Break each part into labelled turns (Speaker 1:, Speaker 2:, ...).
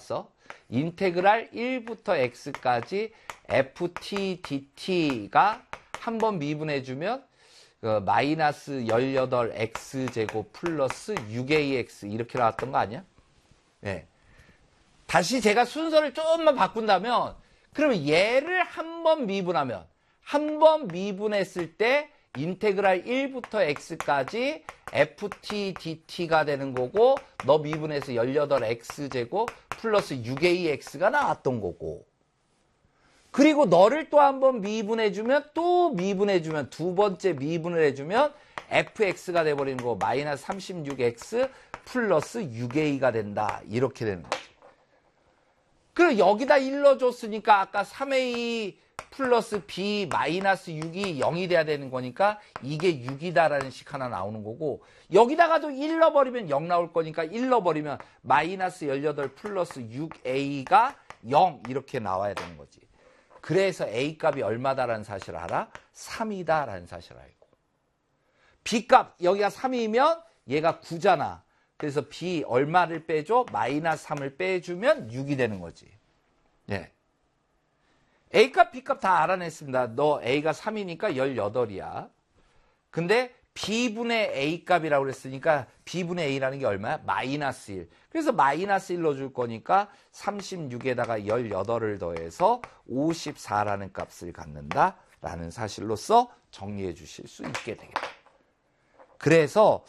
Speaker 1: 나왔어. 인테그랄 1부터 x까지 ft dt가 한번 미분해주면 마이너스 18x제곱 플러스 6ax 이렇게 나왔던 거 아니야? 네. 다시 제가 순서를 조금만 바꾼다면 그러면 얘를 한번 미분하면 한 번 미분했을 때 인테그랄 1부터 x까지 ft dt가 되는 거고 너 미분해서 18x제곱 플러스 6ax가 나왔던 거고 그리고 너를 또 한 번 미분해주면 또 미분해주면 두 번째 미분을 해주면 fx가 돼버리는 거 마이너스 36x 플러스 6a가 된다 이렇게 되는 거지. 그럼 여기다 일러줬으니까 아까 3a 플러스 b 마이너스 6이 0이 돼야 되는 거니까 이게 6이다라는 식 하나 나오는 거고 여기다가도 일러버리면 0 나올 거니까 일러버리면 마이너스 18 플러스 6a가 0 이렇게 나와야 되는 거지. 그래서 a 값이 얼마다라는 사실을 알아? 3이다라는 사실을 알고 b 값 여기가 3이면 얘가 9잖아. 그래서 b 얼마를 빼줘? 마이너스 3을 빼주면 6이 되는 거지. 예. A값, B값 다 알아냈습니다. 너 A가 3이니까 18이야. 근데 B분의 A값이라고 그랬으니까 B분의 A라는 게 얼마야? 마이너스 1. 그래서 마이너스 1 넣어줄 거니까 36에다가 18을 더해서 54라는 값을 갖는다라는 사실로서 정리해 주실 수 있게 되겠다. 그래서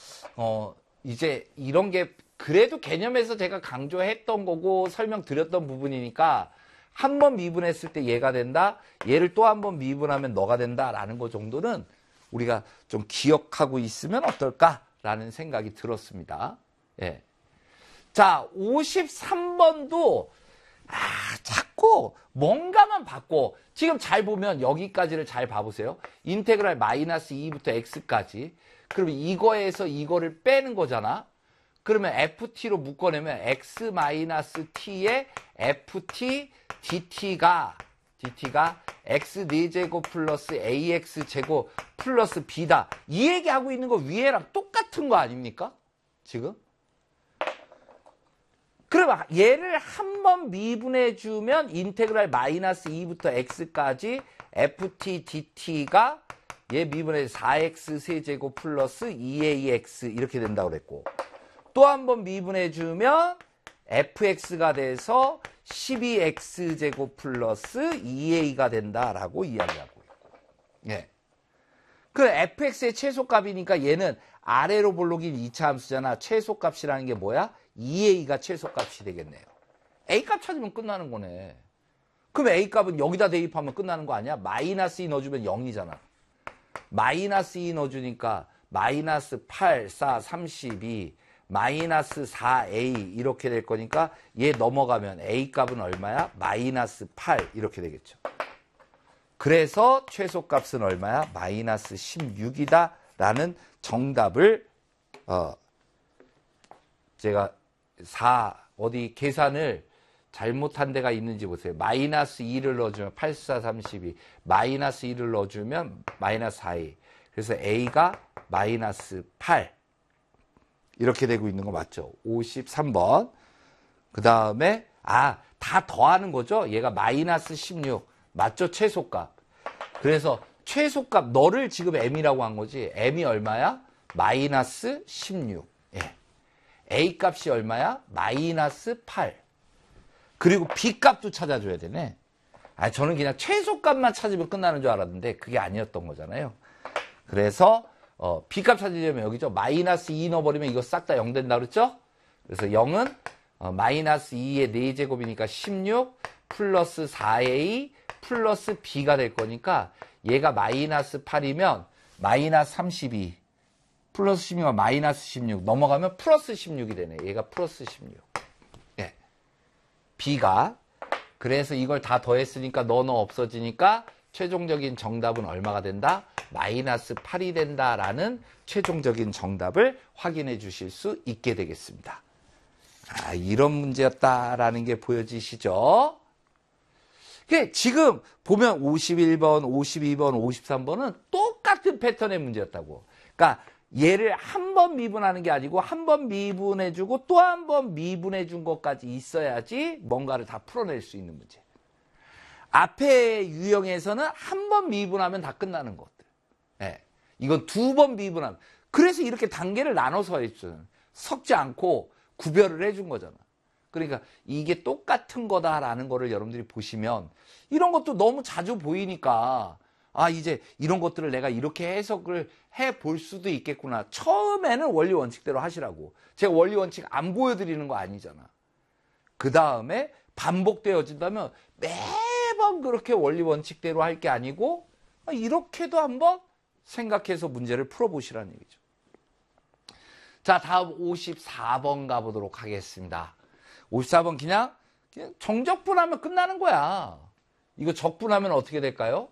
Speaker 1: 이제 이런 게 그래도 개념에서 제가 강조했던 거고 설명드렸던 부분이니까 한 번 미분했을 때 얘가 된다. 얘를 또 한 번 미분하면 너가 된다라는 거 정도는 우리가 좀 기억하고 있으면 어떨까라는 생각이 들었습니다. 예. 자, 53번도 자꾸 뭔가만 바꿔. 지금 잘 보면 여기까지를 잘 봐보세요. 인테그랄 마이너스 2부터 x까지. 그러면 이거에서 이거를 빼는 거잖아. 그러면 ft로 묶어내면 x-t에 ft dt가 x 4제곱 플러스 ax제곱 플러스 b다. 이 얘기하고 있는 거 위에랑 똑같은 거 아닙니까? 지금? 그럼 얘를 한 번 미분해주면 인테그랄 마이너스 2부터 x까지 ft dt가 얘 미분해서 4x 세제곱 플러스 2ax 이렇게 된다고 그랬고 또 한 번 미분해주면 fx가 돼서 12x제곱 플러스 2a가 된다라고 이야기하고 있고. 예. 그 fx의 최소값이니까 얘는 아래로 볼록인 2차 함수잖아. 최소값이라는 게 뭐야? 2a가 최소값이 되겠네요. a값 찾으면 끝나는 거네. 그럼 a값은 여기다 대입하면 끝나는 거 아니야? 마이너스 2 넣어주면 0이잖아. 마이너스 2 넣어주니까 마이너스 8, 4, 32 마이너스 4a 이렇게 될 거니까 얘 넘어가면 a값은 얼마야? 마이너스 8 이렇게 되겠죠. 그래서 최소값은 얼마야? 마이너스 16이다 라는 정답을 제가 어디 계산을 잘못한 데가 있는지 보세요. 마이너스 2를 넣어주면 8, 4, 32 마이너스 2를 넣어주면 마이너스 4a 그래서 a가 마이너스 8 이렇게 되고 있는 거 맞죠? 53번. 그 다음에 다 더하는 거죠? 얘가 마이너스 16 맞죠? 최소값. 그래서 최소값 너를 지금 m이라고 한 거지. m이 얼마야? 마이너스 16. 예. a 값이 얼마야? 마이너스 8. 그리고 b 값도 찾아줘야 되네. 저는 그냥 최소값만 찾으면 끝나는 줄 알았는데 그게 아니었던 거잖아요. 그래서 b값 찾으려면 여기죠. 마이너스 2 넣어버리면 이거 싹 다 0 된다 그랬죠? 그래서 0은 마이너스 2의 4제곱이니까 16 플러스 4a 플러스 b가 될 거니까 얘가 마이너스 8이면 마이너스 32 플러스 16은 마이너스 16 넘어가면 플러스 16이 되네. 얘가 플러스 16. 예. b가 그래서 이걸 다 더했으니까 너 없어지니까 최종적인 정답은 얼마가 된다? 마이너스 8이 된다라는 최종적인 정답을 확인해 주실 수 있게 되겠습니다. 이런 문제였다라는 게 보여지시죠? 지금 보면 51번, 52번, 53번은 똑같은 패턴의 문제였다고. 그러니까 얘를 한 번 미분하는 게 아니고 한 번 미분해주고 또 한 번 미분해준 것까지 있어야지 뭔가를 다 풀어낼 수 있는 문제. 앞에 유형에서는 한 번 미분하면 다 끝나는 것들. 예. 이건 두 번 미분하면. 그래서 이렇게 단계를 나눠서 했죠. 섞지 않고 구별을 해준 거잖아. 그러니까 이게 똑같은 거다라는 거를 여러분들이 보시면 이런 것도 너무 자주 보이니까 아, 이제 이런 것들을 내가 이렇게 해석을 해 볼 수도 있겠구나. 처음에는 원리 원칙대로 하시라고. 제가 원리 원칙 안 보여드리는 거 아니잖아. 그 다음에 반복되어진다면 매번 그렇게 원리 원칙대로 할 게 아니고 이렇게도 한번 생각해서 문제를 풀어보시라는 얘기죠. 자, 다음 54번 가보도록 하겠습니다. 54번 그냥 정적분하면 끝나는 거야. 이거 적분하면 어떻게 될까요?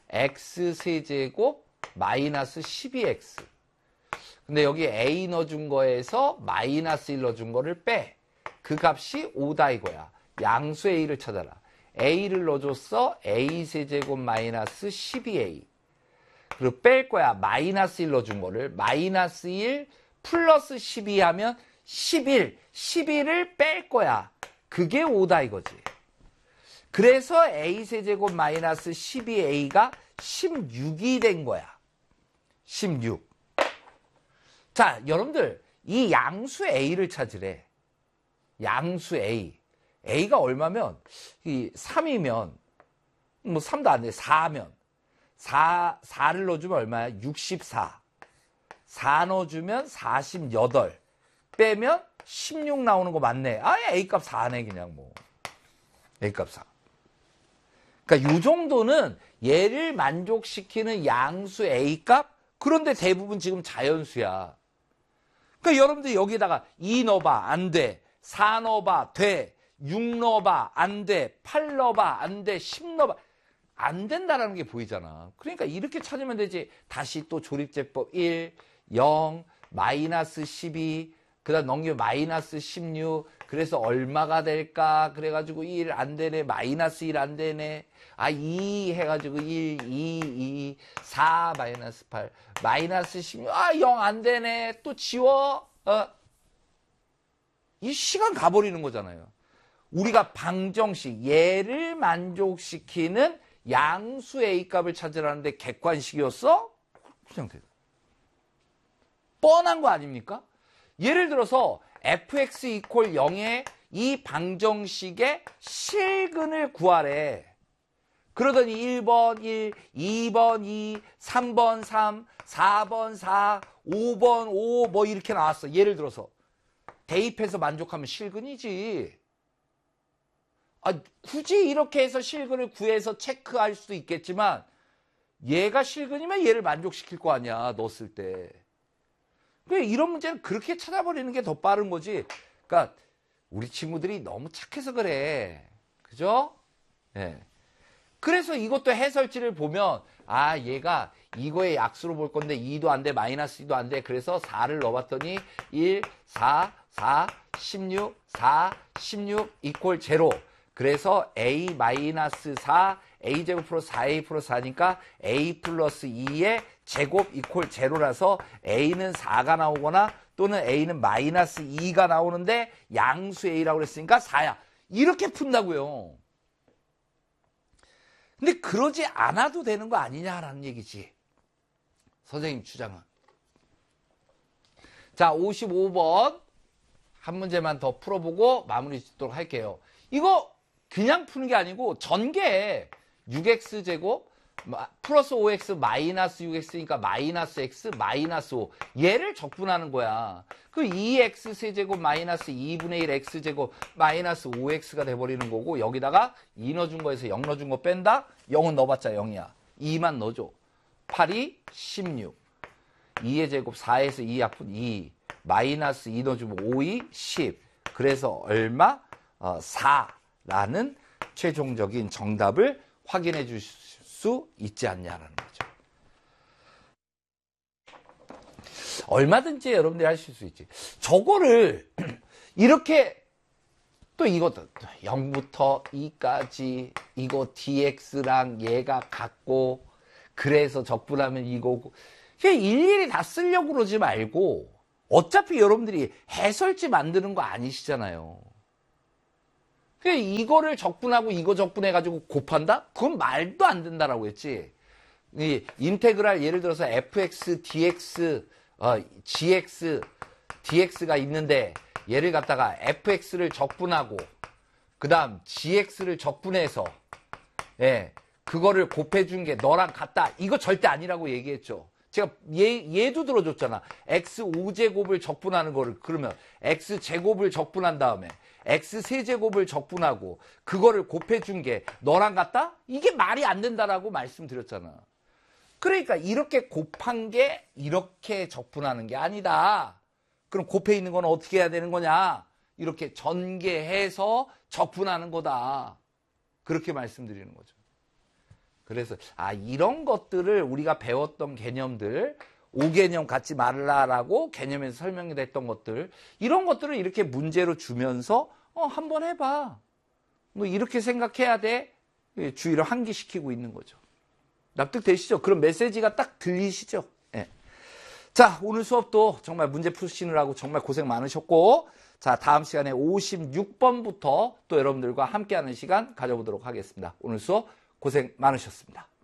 Speaker 1: x세제곱 마이너스 12x. 근데 여기 a 넣어준 거에서 마이너스 1 넣어준 거를 빼. 그 값이 5다 이거야. 양수 a를 찾아라. a를 넣어줬어. a세제곱 마이너스 12a. 그리고 뺄 거야. 마이너스 1 넣어준 거를. 마이너스 1 플러스 12 하면 11. 11을 뺄 거야. 그게 5다 이거지. 그래서 a세제곱 마이너스 12a가 16이 된 거야. 16. 자, 여러분들 이 양수 a를 찾으래. 양수 a. a가 얼마면? 이 3이면 뭐 3도 안 돼. 4면 4를 넣어주면 얼마야? 64. 4 넣어주면 48. 빼면 16 나오는 거 맞네. 아, a값 4네 그냥 뭐. a값 4. 그러니까 이 정도는 얘를 만족시키는 양수 a값. 그런데 대부분 지금 자연수야. 그러니까 여러분들 여기다가 2 넣어봐 안 돼. 4 넣어봐 돼. 6 넣어봐 안 돼. 8 넣어봐 안 돼. 10 넣어봐 안 된다라는 게 보이잖아. 그러니까 이렇게 찾으면 되지. 다시 또 조립제법 1, 0, 마이너스 12, 그 다음 넘기면 마이너스 16. 그래서 얼마가 될까? 그래가지고 1 안 되네. 마이너스 1 안 되네. 아, 2 해가지고 1, 2, 4, 마이너스 8, 마이너스 16. 아, 0 안 되네. 또 지워. 이 시간 가버리는 거잖아요. 우리가 방정식, 얘를 만족시키는 양수 A값을 찾으라는데 객관식이었어? 그냥 돼. 뻔한 거 아닙니까? 예를 들어서 fx 이퀄 0의 이 방정식의 실근을 구하래. 그러더니 1번 1, 2번 2, 3번 3, 4번 4, 5번 5 뭐 이렇게 나왔어. 예를 들어서 대입해서 만족하면 실근이지. 아, 굳이 이렇게 해서 실근을 구해서 체크할 수도 있겠지만 얘가 실근이면 얘를 만족시킬 거 아니야. 넣었을 때. 그러니까 이런 문제는 그렇게 찾아버리는 게 더 빠른 거지. 그러니까 우리 친구들이 너무 착해서 그래. 그죠? 네. 그래서 이것도 해설지를 보면 아, 얘가 이거의 약수로 볼 건데 2도 안 돼, 마이너스 2도 안 돼. 그래서 4를 넣어봤더니 1, 4, 4, 16, 4, 16 이퀄 0. 그래서 a 마이너스 4, a제곱 플러스 4a 플러스 4니까 a 플러스 2의 제곱 이퀄 0라서 a는 4가 나오거나 또는 a는 마이너스 2가 나오는데 양수 a라고 그랬으니까 4야. 이렇게 푼다고요. 근데 그러지 않아도 되는 거 아니냐라는 얘기지. 선생님 주장은. 자, 55번 한 문제만 더 풀어보고 마무리 짓도록 할게요. 이거 그냥 푸는 게 아니고 전개 6x제곱 플러스 5x 마이너스 6x니까 마이너스 x 마이너스 5 얘를 적분하는 거야. 그 2x 세제곱 마이너스 2분의 1 x제곱 마이너스 5x가 돼버리는 거고 여기다가 2 넣어준 거에서 0 넣어준 거 뺀다? 0은 넣어봤자 0이야. 2만 넣어줘. 8이 16 2의 제곱 4에서 2 약분 2 마이너스 2 넣어주면 5이 10 그래서 얼마? 4라는 최종적인 정답을 확인해 줄 수 있지 않냐라는 거죠. 얼마든지 여러분들이 하실 수 있지. 저거를 이렇게 또 이것도 0부터 2까지 이거 dx랑 얘가 같고 그래서 적분하면 이거고 그냥 일일이 다 쓰려고 그러지 말고 어차피 여러분들이 해설지 만드는 거 아니시잖아요. 그냥 이거를 적분하고 이거 적분해가지고 곱한다? 그건 말도 안 된다라고 했지. 이 인테그랄 예를 들어서 fx, dx, gx, dx가 있는데 얘를 갖다가 fx를 적분하고 그 다음 gx를 적분해서 예, 그거를 곱해준 게 너랑 같다. 이거 절대 아니라고 얘기했죠. 제가 얘도 들어줬잖아. x 5제곱을 적분하는 거를 그러면 x 제곱을 적분한 다음에 x 세제곱을 적분하고 그거를 곱해준 게 너랑 같다? 이게 말이 안 된다라고 말씀드렸잖아. 그러니까 이렇게 곱한 게 이렇게 적분하는 게 아니다. 그럼 곱해 있는 건 어떻게 해야 되는 거냐? 이렇게 전개해서 적분하는 거다. 그렇게 말씀드리는 거죠. 그래서 이런 것들을 우리가 배웠던 개념들 5개념 갖지 말라라고 개념에서 설명이 됐던 것들 이런 것들을 이렇게 문제로 주면서 한번 해봐. 뭐 이렇게 생각해야 돼. 주의를 환기시키고 있는 거죠. 납득되시죠? 그런 메시지가 딱 들리시죠? 예. 자, 오늘 수업도 정말 문제 푸시느라고 정말 고생 많으셨고 자, 다음 시간에 56번부터 또 여러분들과 함께하는 시간 가져보도록 하겠습니다. 오늘 수업 고생 많으셨습니다.